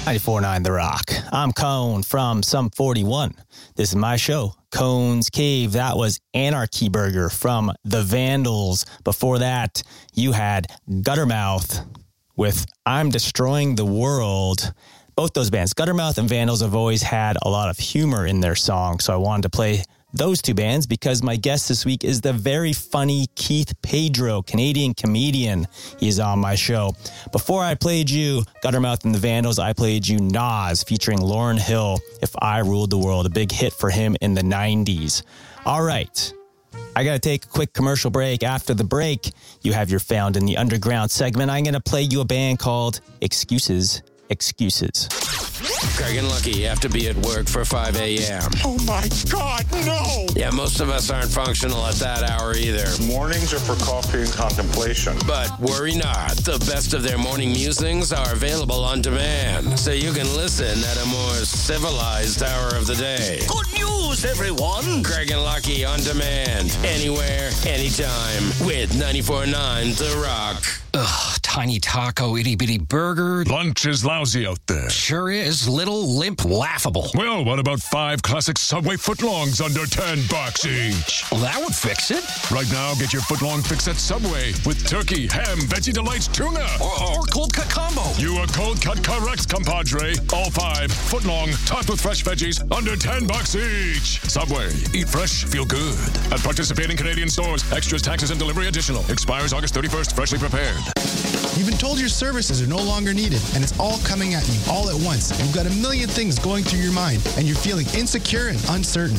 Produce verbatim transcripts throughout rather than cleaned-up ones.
ninety-four point nine The Rock. I'm Cone from Sum forty-one. This is my show, Cone's Cave. That was Anarchy Burger from The Vandals. Before that, you had Guttermouth with I'm Destroying the World. Both those bands, Guttermouth and Vandals, have always had a lot of humor in their songs, so I wanted to play those two bands because my guest this week is the very funny Keith Pedro, Canadian comedian. He's on my show. Before I played you Guttermouth and the Vandals, I played you Nas featuring Lauryn Hill, If I Ruled the World, a big hit for him in the nineties. All right. I got to take a quick commercial break. After the break, you have your Found in the Underground segment. I'm going to play you a band called Excuses, Excuses. Craig and Lucky have to be at work for five a.m. Oh, my God, no! Yeah, most of us aren't functional at that hour either. Mornings are for coffee and contemplation. But worry not. The best of their morning musings are available on demand, so you can listen at a more civilized hour of the day. Good news, everyone! Craig and Lucky on demand. Anywhere, anytime. With ninety-four point nine The Rock. Ugh, tiny taco, itty-bitty burger. Lunch is lousy out there. Sure is. Little, limp, laughable. Well, what about five classic Subway footlongs under ten bucks each? Well, that would fix it. Right now, get your footlong fix at Subway with turkey, ham, veggie delights, tuna. Or, or cold cut combo. You are cold cut correct, compadre. All five footlong, topped with fresh veggies, under ten bucks each. Subway. Eat fresh, feel good. At participating Canadian stores, extras, taxes, and delivery additional. Expires August thirty-first, freshly prepared. You've been told your services are no longer needed, and it's all coming at you all at once. You've got a million things going through your mind, and you're feeling insecure and uncertain.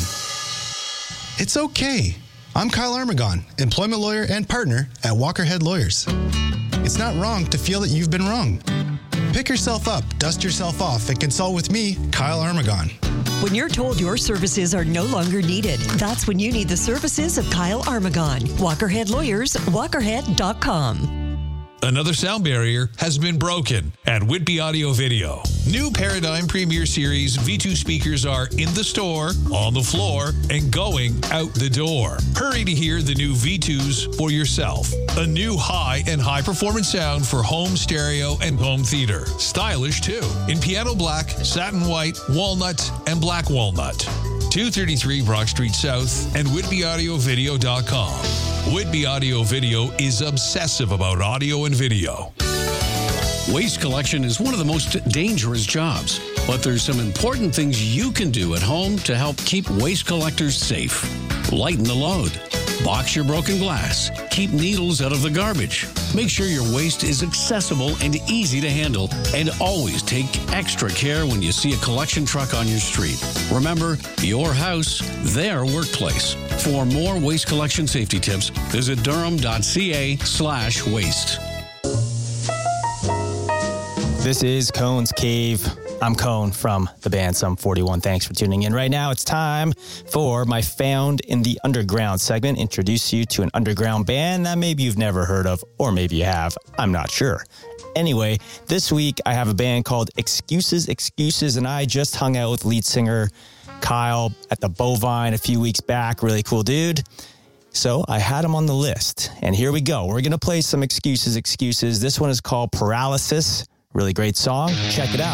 It's okay. I'm Kyle Armagon, employment lawyer and partner at Walkerhead Lawyers. It's not wrong to feel that you've been wrong. Pick yourself up, dust yourself off, and consult with me, Kyle Armagon. When you're told your services are no longer needed, that's when you need the services of Kyle Armagon. Walkerhead Lawyers, walkerhead dot com. Another sound barrier has been broken at Whitby Audio Video. New Paradigm Premier Series V two speakers are in the store, on the floor, and going out the door. Hurry to hear the new V twos for yourself. A new high and high performance sound for home stereo and home theater. Stylish too, in piano black, satin white, walnut, and black walnut. two thirty-three Brock Street South and whitby audio video dot com. Whitby Audio Video is obsessive about audio and video. Waste collection is one of the most dangerous jobs, but there's some important things you can do at home to help keep waste collectors safe. Lighten the load. Box your broken glass. Keep needles out of the garbage. Make sure your waste is accessible and easy to handle. And always take extra care when you see a collection truck on your street. Remember, your house, their workplace. For more waste collection safety tips, visit durham.ca slash waste. This is Cone's Cave. I'm Cone from the band Sum forty-one. Thanks for tuning in. Right now, it's time for my Found in the Underground segment. Introduce you to an underground band that maybe you've never heard of, or maybe you have. I'm not sure. Anyway, this week I have a band called Excuses, Excuses, and I just hung out with lead singer Kyle at the Bovine a few weeks back. Really cool dude. So I had him on the list, and here we go. We're going to play some Excuses, Excuses. This one is called Paralysis. Really great song. Check it out.